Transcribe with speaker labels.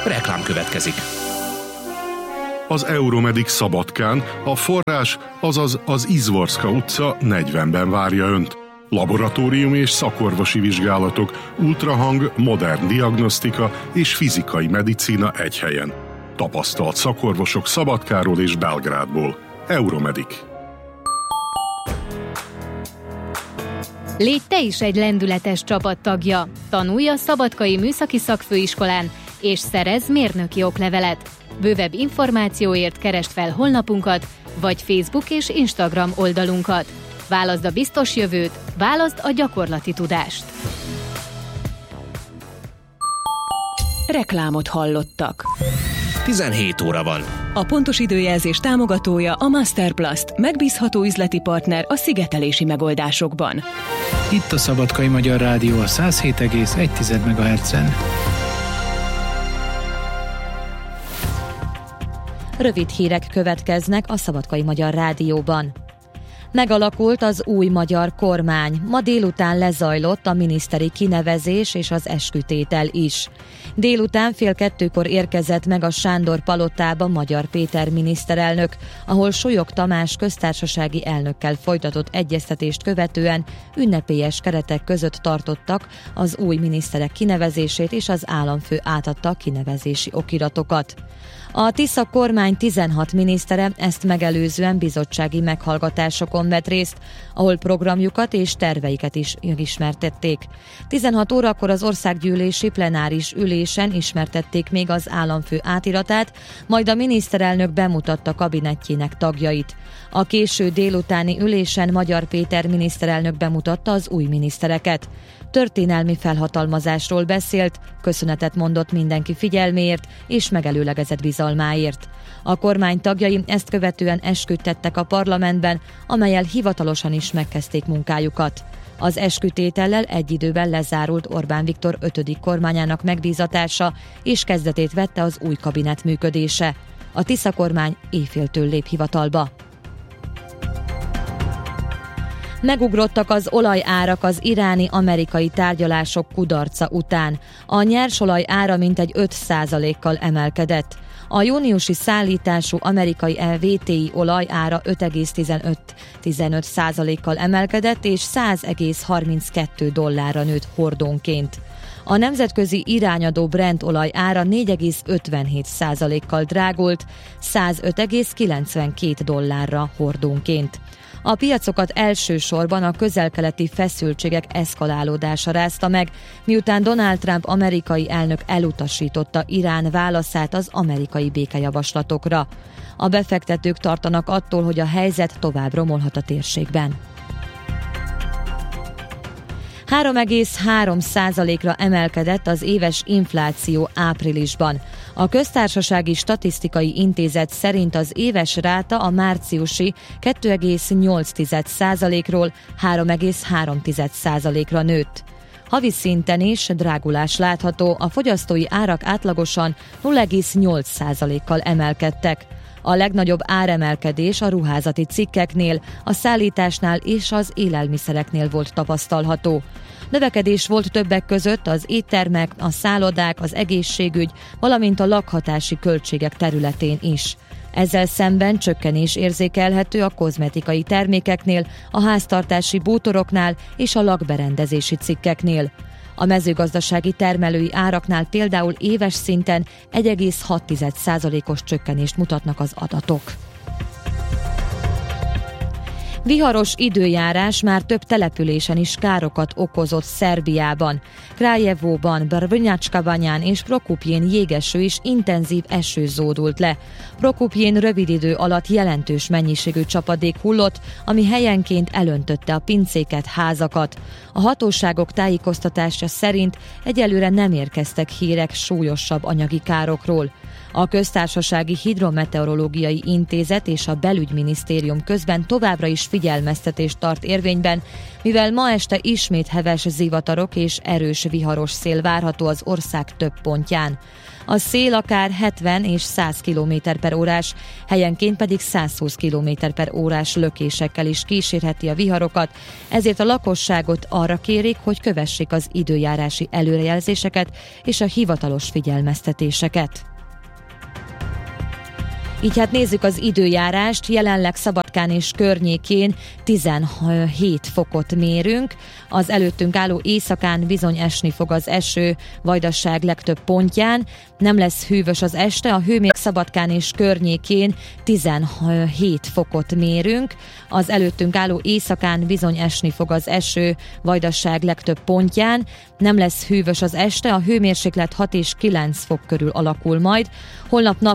Speaker 1: Reklám következik.
Speaker 2: Az Euromedik Szabadkán a forrás, azaz az Izvorska utca 40-ben várja Önt. Laboratórium és szakorvosi vizsgálatok, ultrahang, modern diagnosztika és fizikai medicína egy helyen. Tapasztalt szakorvosok Szabadkáról és Belgrádból. Euromedik.
Speaker 3: Légy te is egy lendületes csapattagja. Tanulj a Szabadkai Műszaki Szakfőiskolán, és szerezz mérnöki oklevelet. Bővebb információért keresd fel honlapunkat, vagy Facebook és Instagram oldalunkat. Válaszd a biztos jövőt, válaszd a gyakorlati tudást.
Speaker 4: Reklámot hallottak.
Speaker 1: 17 óra van.
Speaker 4: A pontos időjelzés támogatója a Masterplast, megbízható üzleti partner a szigetelési megoldásokban.
Speaker 5: Itt a Szabadkai Magyar Rádió a 107,1 MHz-en.
Speaker 6: Rövid hírek következnek a Szabadkai Magyar Rádióban. Megalakult az új magyar kormány. Ma délután lezajlott a miniszteri kinevezés és az eskütétel is. Délután 1:30 érkezett meg a Sándor palotába Magyar Péter miniszterelnök, ahol Súlyog Tamás köztársasági elnökkel folytatott egyeztetést követően ünnepélyes keretek között tartottak az új miniszterek kinevezését, és az államfő átadta a kinevezési okiratokat. A Tisza kormány 16 minisztere ezt megelőzően bizottsági meghallgatásokon vett részt, ahol programjukat és terveiket is ismertették. 16 órakor az országgyűlési plenáris ülésen ismertették még az államfő átiratát, majd a miniszterelnök bemutatta kabinettjének tagjait. A késő délutáni ülésen Magyar Péter miniszterelnök bemutatta az új minisztereket. Történelmi felhatalmazásról beszélt, köszönetet mondott mindenki figyelméért és megelőlegezett bizalmáért. A kormány tagjai ezt követően esküt tettek a parlamentben, amellyel hivatalosan is megkezdték munkájukat. Az eskütétellel egy időben lezárult Orbán Viktor 5. kormányának megbízatása, és kezdetét vette az új kabinet működése. A Tisza kormány éjféltől lép hivatalba. Megugrottak az olajárak az iráni-amerikai tárgyalások kudarca után. A nyersolaj ára mintegy 5%-kal emelkedett. A júniusi szállítású amerikai WTI olaj ára 5,15%-kal emelkedett, és $100,32 nőtt hordónként. A nemzetközi irányadó Brent olaj ára 4,57%-kal drágult, $105,92 hordónként. A piacokat elsősorban a közel-keleti feszültségek eszkalálódása rázta meg, miután Donald Trump amerikai elnök elutasította Irán válaszát az amerikai békejavaslatokra. A befektetők tartanak attól, hogy a helyzet tovább romolhat a térségben. 3,3%-ra emelkedett az éves infláció áprilisban. A Köztársasági Statisztikai Intézet szerint az éves ráta a márciusi 2,8%-ról 3,3%-ra nőtt. Havi szinten is drágulás látható, a fogyasztói árak átlagosan 0,8%-kal emelkedtek. A legnagyobb áremelkedés a ruházati cikkeknél, a szállításnál és az élelmiszereknél volt tapasztalható. Növekedés volt többek között az éttermek, a szállodák, az egészségügy, valamint a lakhatási költségek területén is. Ezzel szemben csökkenés érzékelhető a kozmetikai termékeknél, a háztartási bútoroknál és a lakberendezési cikkeknél. A mezőgazdasági termelői áraknál például éves szinten 1,6%-os csökkenést mutatnak az adatok. Viharos időjárás már több településen is károkat okozott Szerbiában. Krajevóban, Brnjačka-Banyán és Prokupjén jégeső és intenzív eső zódult le. Prokupjén rövid idő alatt jelentős mennyiségű csapadék hullott, ami helyenként elöntötte a pincéket, házakat. A hatóságok tájékoztatása szerint egyelőre nem érkeztek hírek súlyosabb anyagi károkról. A Köztársasági Hidrometeorológiai Intézet és a Belügyminisztérium közben továbbra is figyelmeztetés tart érvényben, mivel ma este ismét heves zivatarok és erős viharos szél várható az ország több pontján. A szél akár 70 és 100 km/órás, helyenként pedig 120 km/órás lökésekkel is kísérheti a viharokat, ezért a lakosságot arra kérik, hogy kövessék az időjárási előrejelzéseket és a hivatalos figyelmeztetéseket. Így hát nézzük az időjárást, jelenleg Szabadkán és környékén 17 fokot mérünk, az előttünk álló éjszakán bizony esni fog az eső Vajdaság legtöbb pontján, nem lesz hűvös az este, a hőmérséklet Szabadkán és környékén 17 fokot mérünk, az előttünk álló éjszakán bizony esni fog az eső Vajdaság legtöbb pontján, nem lesz hűvös az este, a hőmérséklet 6 és 9 fok körül alakul majd, holnap